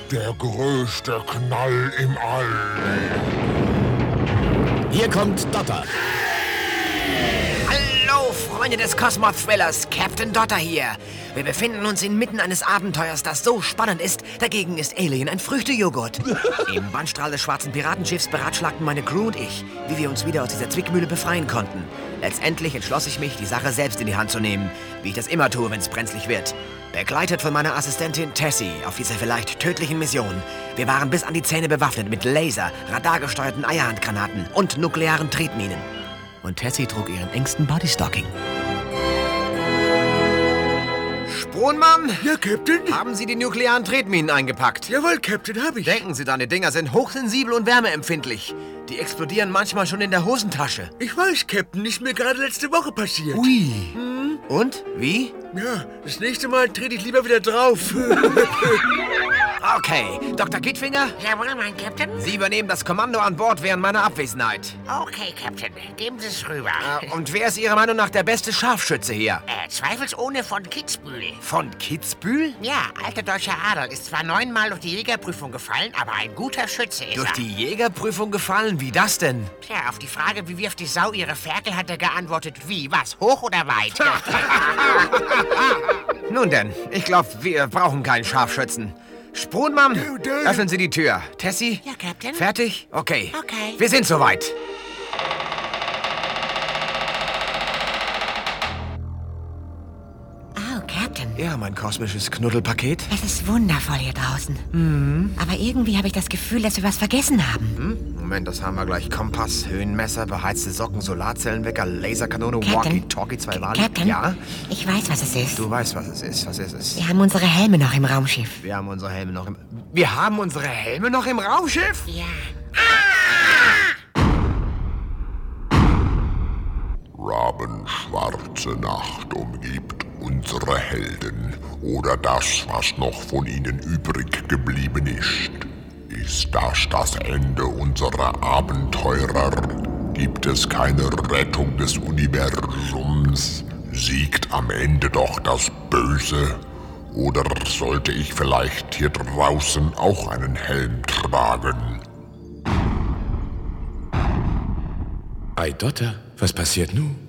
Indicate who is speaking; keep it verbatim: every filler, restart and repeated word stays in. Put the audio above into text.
Speaker 1: Der größte Knall im All.
Speaker 2: Hier kommt Dotter.
Speaker 3: Hallo, Freunde des Cosmo-Thrillers, Captain Dotter hier. Wir befinden uns inmitten eines Abenteuers, das so spannend ist, dagegen ist Alien ein Früchtejoghurt. Im Bandstrahl des schwarzen Piratenschiffs beratschlagten meine Crew und ich, wie wir uns wieder aus dieser Zwickmühle befreien konnten. Letztendlich entschloss ich mich, die Sache selbst in die Hand zu nehmen, wie ich das immer tue, wenn es brenzlig wird. Begleitet von meiner Assistentin Tessie auf dieser vielleicht tödlichen Mission. Wir waren bis an die Zähne bewaffnet mit Laser, radargesteuerten Eierhandgranaten und nuklearen Tretminen. Und Tessie trug ihren engsten Bodystocking. Spohnmann?
Speaker 4: Ja, Captain?
Speaker 3: Haben Sie die nuklearen Tretminen eingepackt?
Speaker 4: Jawohl, Captain, hab ich.
Speaker 3: Denken Sie dran, die Dinger sind hochsensibel und wärmeempfindlich. Die explodieren manchmal schon in der Hosentasche.
Speaker 4: Ich weiß, Captain, ist mir gerade letzte Woche passiert.
Speaker 3: Ui. Hm? Und? Wie?
Speaker 4: Ja, das nächste Mal trete ich lieber wieder drauf.
Speaker 3: Okay, Doktor Kittfinger?
Speaker 5: Jawohl, mein Captain.
Speaker 3: Sie übernehmen das Kommando an Bord während meiner Abwesenheit.
Speaker 5: Okay, Captain. Geben Sie es rüber.
Speaker 3: Äh, und wer ist Ihrer Meinung nach der beste Scharfschütze hier?
Speaker 5: Äh, zweifelsohne von Kitzbühel.
Speaker 3: Von Kitzbühel?
Speaker 5: Ja, alter deutscher Adel. Ist zwar neunmal durch die Jägerprüfung gefallen, aber ein guter Schütze ist
Speaker 3: Durch
Speaker 5: er.
Speaker 3: die Jägerprüfung gefallen? Wie das denn?
Speaker 5: Tja, auf die Frage, wie wirft die Sau ihre Ferkel, hat er geantwortet, wie, was, hoch oder weit?
Speaker 3: Nun denn, ich glaube, wir brauchen keinen Scharfschützen. Spohnmann, öffnen Sie die Tür. Tessie?
Speaker 5: Ja, Captain.
Speaker 3: Fertig? Okay.
Speaker 5: Okay.
Speaker 3: Wir sind soweit.
Speaker 5: Oh, Captain.
Speaker 3: Ja, mein kosmisches Knuddelpaket.
Speaker 5: Es ist wundervoll hier draußen.
Speaker 3: Mhm.
Speaker 5: Aber irgendwie habe ich das Gefühl, dass wir was vergessen haben.
Speaker 3: Hm? Moment, das haben wir gleich. Kompass, Höhenmesser, beheizte Socken, Solarzellenwecker, Laserkanone,
Speaker 5: Captain.
Speaker 3: Walkie-Talkie, zwei Wale.
Speaker 5: Captain.
Speaker 3: Ja?
Speaker 5: Ich weiß, was es ist.
Speaker 3: Du weißt, was es ist. Was ist es?
Speaker 5: Wir haben unsere Helme noch im Raumschiff.
Speaker 3: Wir haben unsere Helme noch im... Wir haben unsere Helme noch im Raumschiff?
Speaker 5: Ja.
Speaker 1: Rabenschwarze Nacht umgibt unsere Helden oder das, was noch von ihnen übrig geblieben ist. Ist das das Ende unserer Abenteurer? Gibt es keine Rettung des Universums? Siegt am Ende doch das Böse? Oder sollte ich vielleicht hier draußen auch einen Helm tragen?
Speaker 2: Ei, Dotter, was passiert nun?